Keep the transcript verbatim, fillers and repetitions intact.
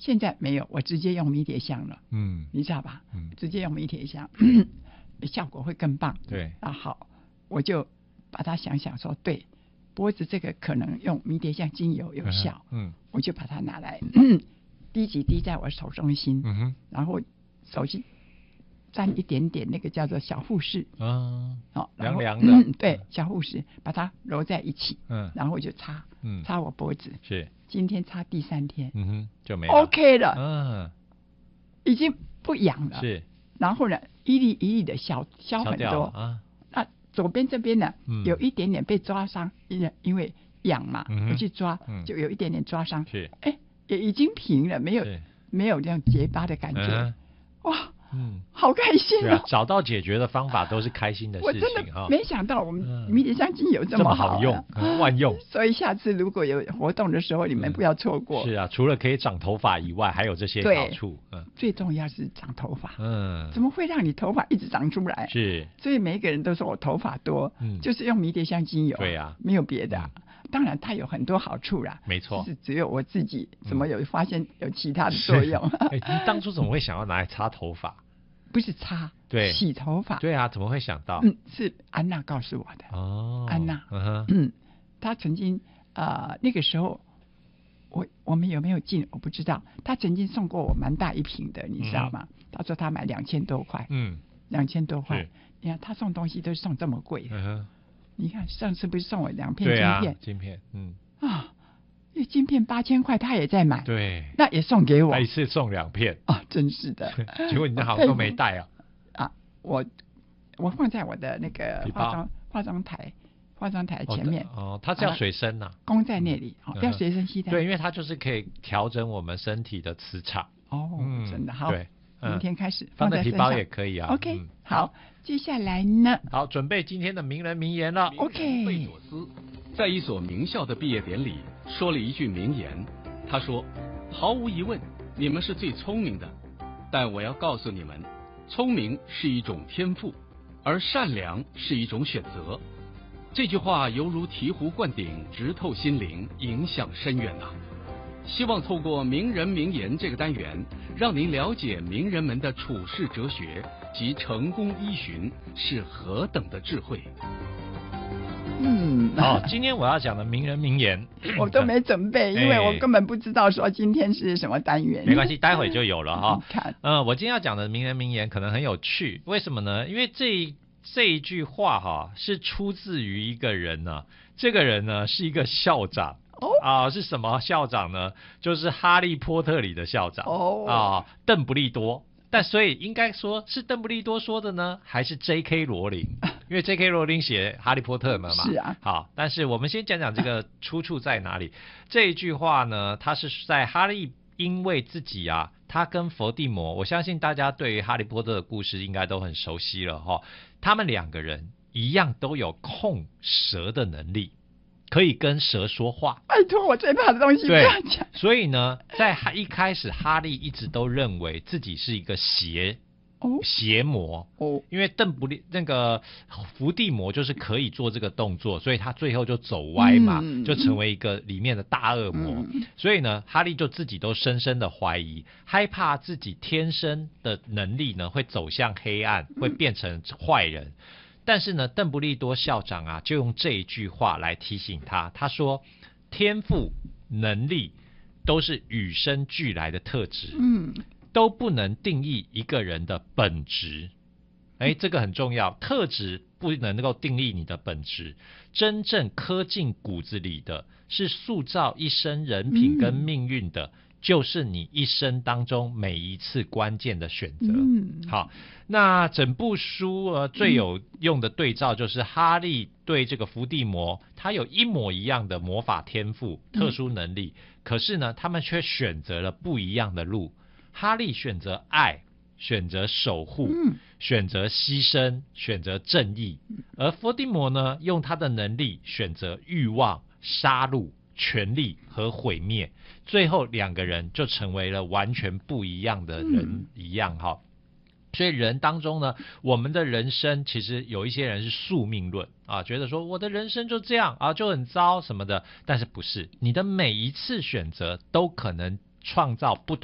现在没有，我直接用迷迭香了， 嗯， 你知道吧？ 嗯， 直接用迷迭香，效果会更棒。 对， 啊好，我就把它想想说，对，脖子这个可能用迷迭香精油有效， 嗯， 我就把它拿来滴几滴在我手中心， 嗯哼， 然后手去沾一点点那个叫做小护士， 啊， 哦， 凉凉的， 嗯，对，小护士把它揉在一起， 嗯， 然后我就擦， 嗯， 擦我脖子， 是， 今天擦第三天， 嗯哼，就没了 OK 了， 嗯， 已经不痒了， 是， 然后呢，一粒一粒的消消很多啊， 那左边这边呢， 嗯， 有一点点被抓伤，因因为痒嘛， 嗯、 我去抓、 嗯， 就有一点点抓伤， 是， 哎，也已经平了，没有没有这样结疤的感觉， 嗯、 哇。 嗯， 好开心、哦、 对啊，找到解决的方法都是开心的事情。 我真的没想到我们迷迭香精油这么好、啊、 好用、嗯，万用。 所以下次如果有活动的时候，你们不要错过、 嗯。是啊，除了可以长头发以外，还有这些好处。嗯， 最重要是长头发。 嗯， 怎么会让你头发一直长出来？ 是， 所以每一个人都说我头发多，嗯，就是用迷迭香精油。 对啊， 没有别的、啊嗯。当然，它有很多好处啦。 没错， 是只有我自己怎么有发现有其他的作用？ 哎、嗯欸，你当初怎么会想要拿来擦头发？ 不是擦， 对， 洗头发。 对啊，怎么会想到？ 嗯，是安娜告诉我的。 哦， 安娜， 嗯哼， 嗯，她曾经呃那个时候，我我们有没有进我不知道。她曾经送过我蛮大一瓶的，你知道吗？她、嗯、说她买两千多块，嗯，两千多块。你看她送东西都是送这么贵的。嗯、你看上次不是送我两片晶片？ 啊、晶片，嗯啊。因为晶片八千块，他也在买， 对， 那也送给我， 他一次送两片啊，真是的。 结果你好像都没带啊？ 啊，我我放在我的那个化妆化妆台化妆台前面。 哦，它是要随身呐、啊， 供在那里，嗯、要随身携带。 对，因为它就是可以调整我们身体的磁场。 哦，嗯、真的好。 对， 嗯、明天开始放在皮包也可以啊。 OK，、嗯、好，接下来呢？ 好，准备今天的名人名言了。 OK， 贝佐斯在一所名校的毕业典礼说了一句名言，他说：“毫无疑问，你们是最聪明的，但我要告诉你们，聪明是一种天赋，而善良是一种选择。”这句话犹如醍醐灌顶，直透心灵，影响深远呐、啊。希望透过名人名言这个单元，让您了解名人们的处世哲学及成功依循是何等的智慧。 嗯， 好，今天我要讲的名人名言， 我都没准备，因为我根本不知道说今天是什么单元。 没关系，待会就有了哈。 看， 呃，我今天要讲的名人名言可能很有趣，为什么呢？因为这这一句话哈是出自于一个人呢、啊，这个人呢是一个校长。哦啊，是什么校长呢？就是《哈利波特》里的校长哦啊，邓布利多。但所以应该说是邓布利多说的呢，还是 J K 罗琳？因为 J K 罗琳写《哈利波特》嘛嘛。 是啊。 好，但是我们先讲讲这个出处在哪里。这一句话呢，它是在哈利因为自己啊，他跟伏地魔，我相信大家对于哈利波特的故事应该都很熟悉了哈。他们两个人一样都有控蛇的能力。可以跟蛇说话， 拜托，我最怕的东西不要讲。 所以呢，在一开始，哈利一直都认为自己是一个邪哦邪魔哦，因为邓布利那个伏地魔就是可以做这个动作，所以他最后就走歪嘛，嗯、就成为一个里面的大恶魔。嗯、所以呢，哈利就自己都深深的怀疑，害怕自己天生的能力呢会走向黑暗，会变成坏人。但是呢，邓布利多校长啊，就用这一句话来提醒他。他说：“天赋、能力都是与生俱来的特质，嗯，都不能定义一个人的本质。哎，这个很重要，特质不能够定义你的本质，真正刻进骨子里的是塑造一生人品跟命运的。嗯”就是你一生当中每一次关键的选择。嗯，好，那整部书呃最有用的对照就是哈利对这个伏地魔，他有一模一样的魔法天赋、特殊能力，嗯、可是呢，他们却选择了不一样的路。哈利选择爱，选择守护，嗯、选择牺牲，选择正义，而伏地魔呢，用他的能力选择欲望、杀戮。权力和毁灭，最后两个人就成为了完全不一样的人一样哈。嗯、所以人当中呢，我们的人生其实有一些人是宿命论啊，觉得说我的人生就这样啊，就很糟什么的，但是不是，你的每一次选择都可能创造不同